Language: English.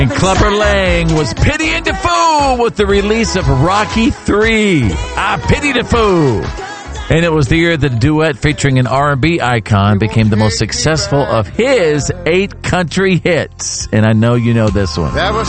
And Clubber Lang was Pitying the Fool with the release of Rocky 3. I Pity the Fool. And it was the year the duet featuring an R&B icon became the most successful of his 8 country hits. And I know you know this one. There was